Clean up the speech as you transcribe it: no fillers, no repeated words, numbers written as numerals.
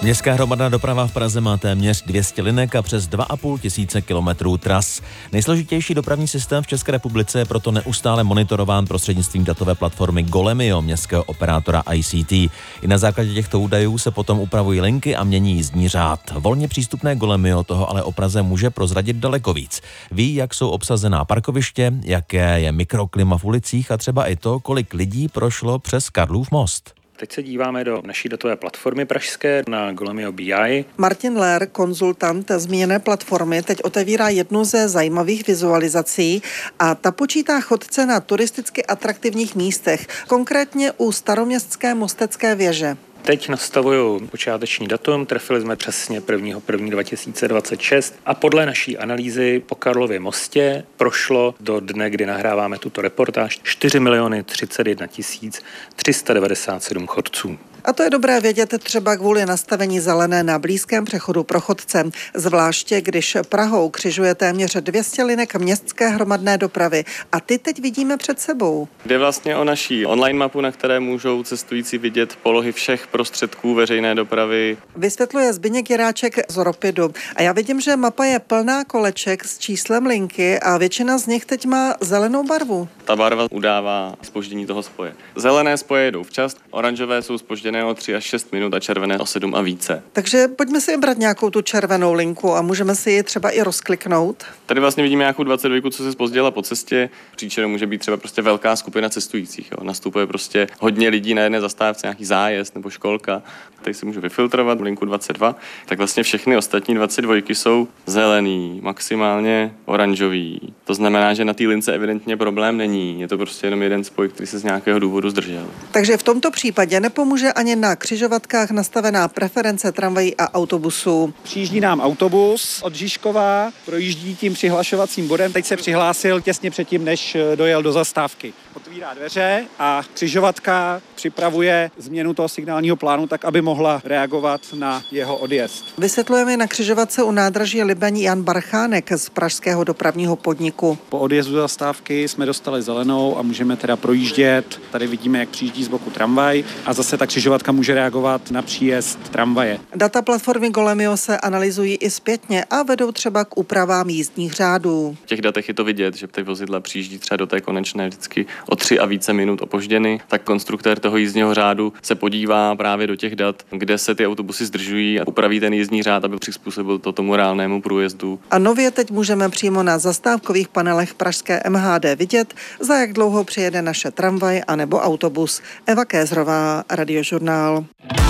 Městská hromadná doprava v Praze má téměř 200 linek a přes 2,5 tisíce kilometrů tras. Nejsložitější dopravní systém v České republice je proto neustále monitorován prostřednictvím datové platformy Golemio městského operátora ICT. I na základě těchto údajů se potom upravují linky a mění jízdní řád. Volně přístupné Golemio toho ale o Praze může prozradit daleko víc. Ví, jak jsou obsazená parkoviště, jaké je mikroklima v ulicích a třeba i to, kolik lidí prošlo přes Karlův most. Teď se díváme do naší datové platformy pražské na Golemio BI. Martin Lér, konzultant zmíněné platformy, teď otevírá jednu ze zajímavých vizualizací a ta počítá chodce na turisticky atraktivních místech, konkrétně u staroměstské Mostecké věže. Teď nastavuju počáteční datum, trefili jsme přesně 1.1.2026 a podle naší analýzy po Karlově mostě prošlo do dne, kdy nahráváme tuto reportáž, 4 031 397 chodců. A to je dobré vědět třeba kvůli nastavení zelené na blízkém přechodu pro chodce, zvláště když Prahou křižuje téměř 200 linek městské hromadné dopravy a ty teď vidíme před sebou. Jde vlastně o naší online mapu, na které můžou cestující vidět polohy všech prostředků veřejné dopravy. Vysvětluje Zbyněk Jiráček z Ropidu. A já vidím, že mapa je plná koleček s číslem linky a většina z nich teď má zelenou barvu. Ta barva udává zpoždění toho spoje. Zelené spoje jedou včas, oranžové jsou zpožděné o 3 až 6 minut a červené o 7 a více. Takže pojďme si vybrat nějakou tu červenou linku a můžeme si ji třeba i rozkliknout. Tady vlastně vidíme nějakou 22, co se zpozdila po cestě. Příčinou může být třeba prostě velká skupina cestujících. Jo. Nastupuje prostě hodně lidí na jedné zastávce, nějaký zájezd nebo školka. Tady si můžu vyfiltrovat linku 22. Tak vlastně všechny ostatní 22 jsou zelený, maximálně oranžový. To znamená, že na té lince evidentně problém není. Je to prostě jenom jeden spoj, který se z nějakého důvodu zdržel. Takže v tomto případě nepomůže ani na křižovatkách nastavená preference tramvají a autobusů. Přijíždí nám autobus od Žižkova, projíždí tím přihlašovacím bodem. Teď se přihlásil těsně předtím, než dojel do zastávky. Otvírá dveře a křižovatka připravuje změnu toho signálního plánu tak, aby mohla reagovat na jeho odjezd. Vysvětlujeme na křižovatce u nádraží Libeň Jan Barchánek z pražského dopravního podniku. Po odjezdu zastávky jsme dostali zelenou a můžeme teda projíždět. Tady vidíme, jak přijíždí z boku tramvaj a zase ta křižovatka může reagovat na příjezd tramvaje. Data platformy Golemio se analyzují i zpětně a vedou třeba k úpravám jízdních řádů. V těch datech je to vidět, že ty vozidla přijíždí třeba do té konečné vždycky o 3 a více minut opožděny, tak konstruktér toho jízdního řádu se podívá právě do těch dat, kde se ty autobusy zdržují a upraví ten jízdní řád, aby přizpůsobil to tomu reálnému průjezdu. A nově teď můžeme přímo na zastávkových panelech pražské MHD vidět, za jak dlouho přijede naše tramvaj anebo autobus. Eva Kézrová, Radiožurnál.